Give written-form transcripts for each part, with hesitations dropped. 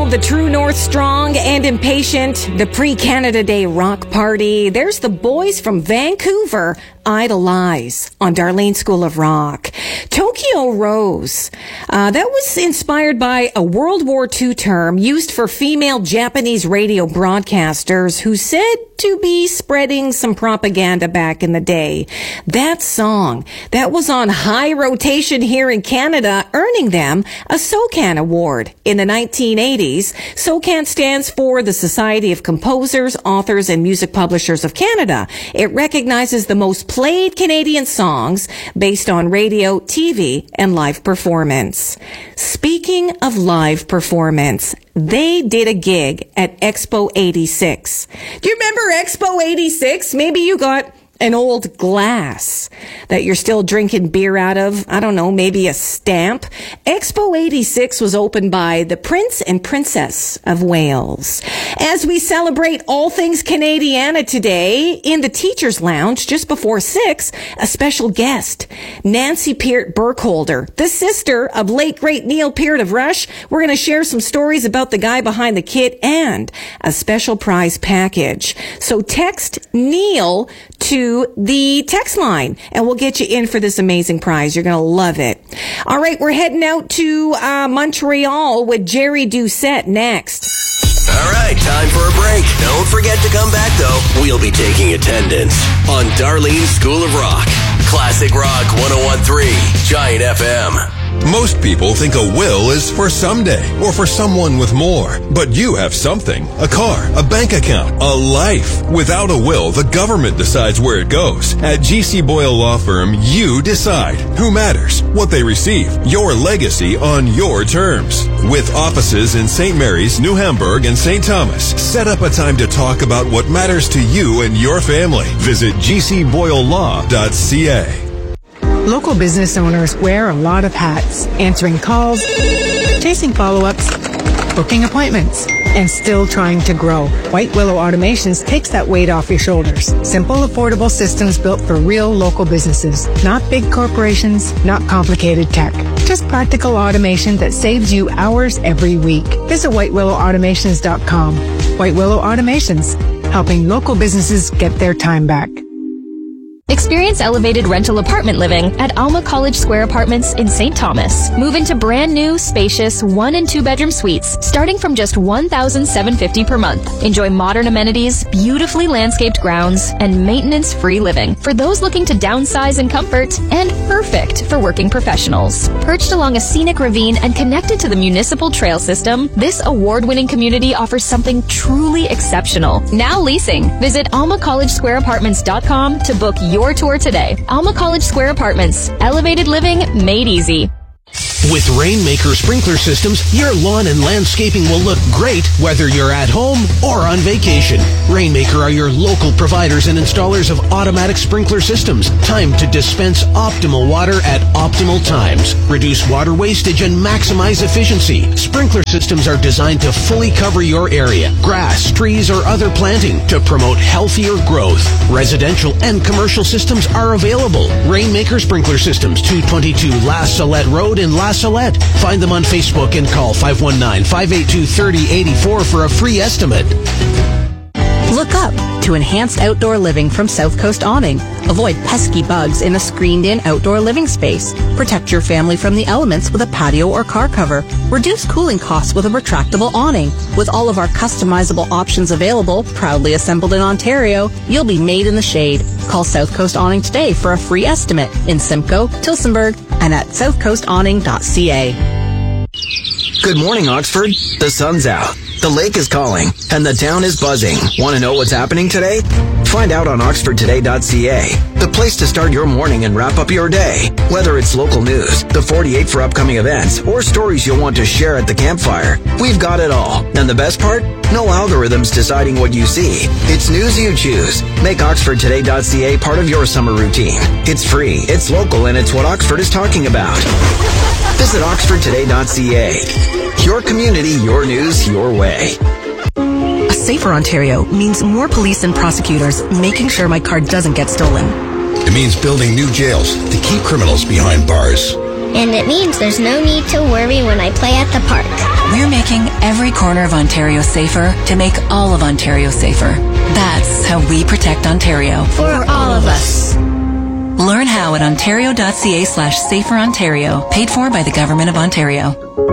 the True North Strong and Impatient, the pre-Canada Day rock party. There's the boys from Vancouver, Idolize, on Darlene School of Rock. Tokyo Rose. That was inspired by a World War II term used for female Japanese radio broadcasters who said to be spreading some propaganda back in the day. That song, that was on high rotation here in Canada, earning them a SOCAN award in the 1980s. SOCAN stands for the Society of Composers, Authors, and Music Publishers of Canada. It recognizes the most played Canadian songs based on radio, TV, and live performance. Speaking of live performance, they did a gig at Expo 86. Do you remember Expo 86? Maybe you got an old glass that you're still drinking beer out of. I don't know, maybe a stamp. Expo 86 was opened by the Prince and Princess of Wales. As we celebrate all things Canadiana today, in the Teacher's Lounge, just before 6, a special guest, Nancy Peart Burkholder, the sister of late great Neil Peart of Rush. We're going to share some stories about the guy behind the kit and a special prize package. So text Neil to the text line, and we'll get you in for this amazing prize. You're going to love it. All right, we're heading out to Montreal with Jerry Doucette next. All right, time for a break. Don't forget to come back, though. We'll be taking attendance on Darlene School of Rock. Classic Rock 101.3, Giant FM. Most people think a will is for someday or for someone with more. But you have something. A car, a bank account, a life. Without a will, the government decides where it goes. At GC Boyle Law Firm, you decide who matters, what they receive, your legacy on your terms. With offices in St. Mary's, New Hamburg, and St. Thomas, set up a time to talk about what matters to you and your family. Visit gcboylelaw.ca. Local business owners wear a lot of hats, answering calls, chasing follow-ups, booking appointments, and still trying to grow. White Willow Automations takes that weight off your shoulders. Simple, affordable systems built for real local businesses. Not big corporations, not complicated tech. Just practical automation that saves you hours every week. Visit whitewillowautomations.com. White Willow Automations, helping local businesses get their time back. Experience elevated rental apartment living at Alma College Square Apartments in St. Thomas. Move into brand new, spacious 1- and 2-bedroom suites starting from just $1,750 per month. Enjoy modern amenities, beautifully landscaped grounds, and maintenance-free living for those looking to downsize in comfort, and perfect for working professionals. Perched along a scenic ravine and connected to the municipal trail system, this award-winning community offers something truly exceptional. Now leasing. Visit almacollegesquareapartments.com to book your tour today. Alma College Square Apartments. Elevated living made easy. With Rainmaker Sprinkler Systems, your lawn and landscaping will look great whether you're at home or on vacation. Rainmaker are your local providers and installers of automatic sprinkler systems. Time to dispense optimal water at optimal times. Reduce water wastage and maximize efficiency. Sprinkler systems are designed to fully cover your area, grass, trees, or other planting to promote healthier growth. Residential and commercial systems are available. Rainmaker Sprinkler Systems, 222 La Salette Road in La Salette. Find them on Facebook and call 519-582-3084 for a free estimate. Look up to enhanced outdoor living from South Coast Awning. Avoid pesky bugs in a screened-in outdoor living space. Protect your family from the elements with a patio or car cover. Reduce cooling costs with a retractable awning. With all of our customizable options available, proudly assembled in Ontario, you'll be made in the shade. Call South Coast Awning today for a free estimate in Simcoe, Tillsonburg, and at southcoastawning.ca. Good morning, Oxford. The sun's out. The lake is calling, and the town is buzzing. Want to know what's happening today? Find out on oxfordtoday.ca, the place to start your morning and wrap up your day. Whether it's local news, the 48 for upcoming events, or stories you'll want to share at the campfire, we've got it all. And the best part? No algorithms deciding what you see. It's news you choose. Make oxfordtoday.ca part of your summer routine. It's free, it's local, and it's what Oxford is talking about. Visit oxfordtoday.ca. Your community, your news, your way. A safer Ontario means more police and prosecutors making sure my car doesn't get stolen. It means building new jails to keep criminals behind bars. and it means there's no need to worry when I play at the park. We're making every corner of Ontario safer to make all of Ontario safer. That's how we protect Ontario. For all of us. Learn how at ontario.ca/saferontario. Paid for by the Government of Ontario.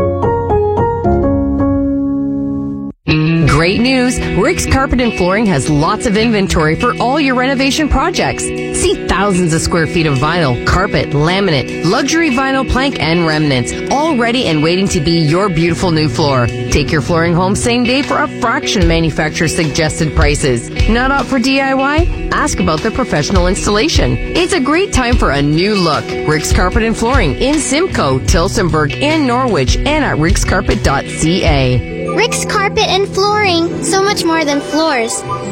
Great news! Rick's Carpet and Flooring has lots of inventory for all your renovation projects. See thousands of square feet of vinyl, carpet, laminate, luxury vinyl plank, and remnants, all ready and waiting to be your beautiful new floor. Take your flooring home same day for a fraction of manufacturer's suggested prices. Not up for DIY? Ask about the professional installation. It's a great time for a new look. Rick's Carpet and Flooring in Simcoe, Tillsonburg, and Norwich, and at rickscarpet.ca. Rick's Carpet and Flooring. So much more than floors.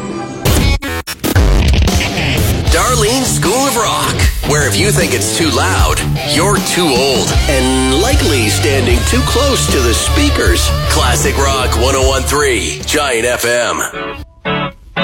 Darlene School of Rock, where if you think it's too loud, you're too old and likely standing too close to the speakers. Classic Rock 101.3, Giant FM.